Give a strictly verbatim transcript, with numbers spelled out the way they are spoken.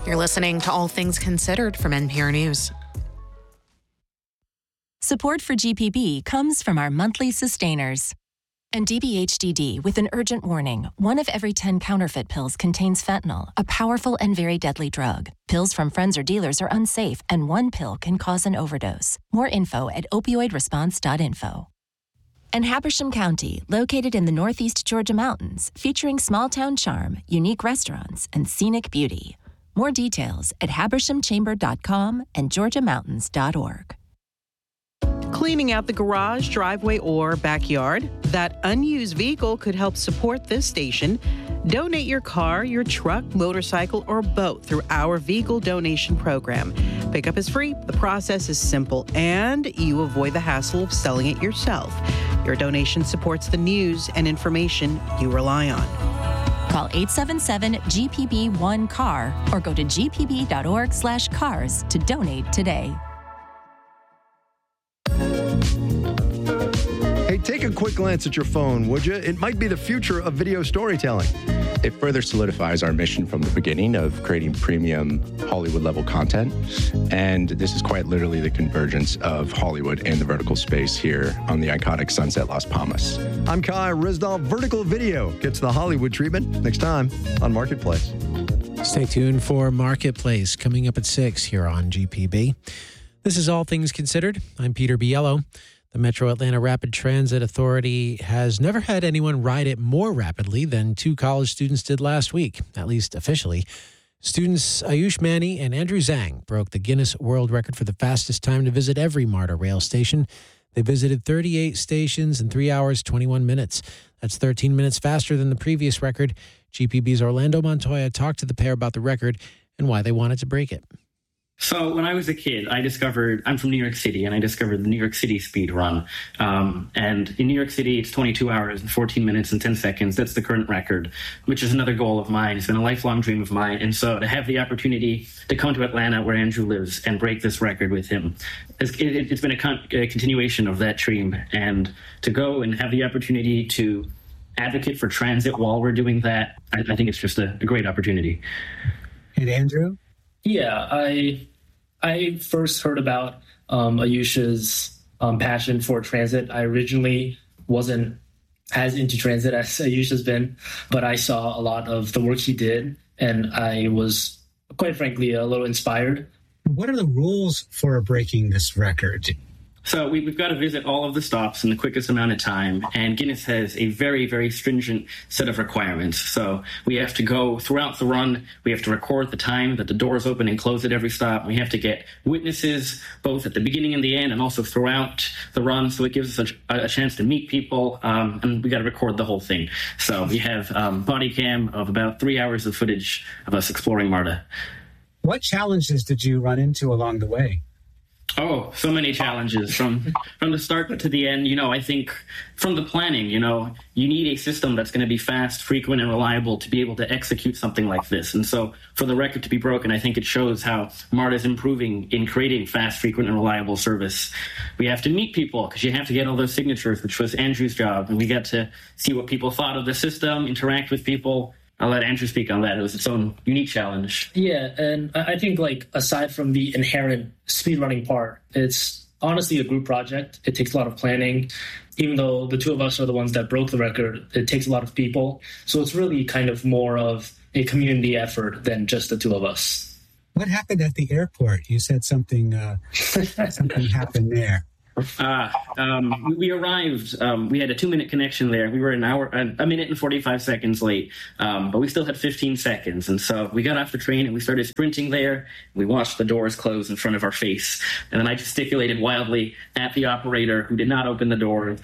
You're listening to All Things Considered from N P R News. Support for G P B comes from our monthly sustainers. And D B H D D with an urgent warning. One of every ten counterfeit pills contains fentanyl, a powerful and very deadly drug. Pills from friends or dealers are unsafe, and one pill can cause an overdose. More info at opioid response dot info. And Habersham County, located in the northeast Georgia mountains, featuring small-town charm, unique restaurants, and scenic beauty. More details at habersham chamber dot com and georgia mountains dot org. Cleaning out the garage, driveway, or backyard? That unused vehicle could help support this station. Donate your car, your truck, motorcycle, or boat through our vehicle donation program. Pickup is free, the process is simple, and you avoid the hassle of selling it yourself. Your donation supports the news and information you rely on. Call eight seven seven G P B one C A R or go to g p b dot org slash cars to donate today. Hey, take a quick glance at your phone, would you? It might be the future of video storytelling. It further solidifies our mission from the beginning of creating premium Hollywood-level content. And this is quite literally the convergence of Hollywood and the vertical space here on the iconic Sunset Las Palmas. I'm Kai Rizdal. Vertical video gets the Hollywood treatment next time on Marketplace. Stay tuned for Marketplace coming up at six here on G P B. This is All Things Considered. I'm Peter Biello. The Metro Atlanta Rapid Transit Authority has never had anyone ride it more rapidly than two college students did last week, at least officially. Students Ayush Mani and Andrew Zhang broke the Guinness World Record for the fastest time to visit every MARTA rail station. They visited thirty-eight stations in three hours, twenty-one minutes. That's thirteen minutes faster than the previous record. G P B's Orlando Montoya talked to the pair about the record and why they wanted to break it. So when I was a kid, I discovered, I'm from New York City, and I discovered the New York City speed run. Um, and in New York City, it's twenty-two hours and fourteen minutes and ten seconds. That's the current record, which is another goal of mine. It's been a lifelong dream of mine. And so to have the opportunity to come to Atlanta, where Andrew lives, and break this record with him, it's, it, it's been a, con- a continuation of that dream. And to go and have the opportunity to advocate for transit while we're doing that, I, I think it's just a, a great opportunity. And Andrew? Yeah, I I first heard about um, Ayush's um, passion for transit. I originally wasn't as into transit as Ayush has been, but I saw a lot of the work he did, and I was, quite frankly, a little inspired. What are the rules for breaking this record? So we, we've got to visit all of the stops in the quickest amount of time, and Guinness has a very, very stringent set of requirements. So we have to go throughout the run. We have to record the time that the doors open and close at every stop. We have to get witnesses both at the beginning and the end, and also throughout the run. So it gives us a, a chance to meet people, um, and we got to record the whole thing. So we have um, body cam of about three hours of footage of us exploring MARTA. What challenges did you run into along the way? Oh, so many challenges from from the start to the end. You know, I think from the planning, you know, you need a system that's going to be fast, frequent, and reliable to be able to execute something like this. And so for the record to be broken, I think it shows how MARTA is improving in creating fast, frequent, and reliable service. We have to meet people because you have to get all those signatures, which was Andrew's job. And we got to see what people thought of the system, interact with people. I'll let Andrew speak on that. It was its own unique challenge. Yeah, and I think, like, aside from the inherent speedrunning part, it's honestly a group project. It takes a lot of planning. Even though the two of us are the ones that broke the record, it takes a lot of people. So it's really kind of more of a community effort than just the two of us. What happened at the airport? You said something, uh, something happened there. Uh, um, we arrived, um, we had a two-minute connection there. We were an hour, a minute and forty-five seconds late, um, but we still had fifteen seconds. And so we got off the train and we started sprinting there. We watched the doors close in front of our face. And then I gesticulated wildly at the operator who did not open the door.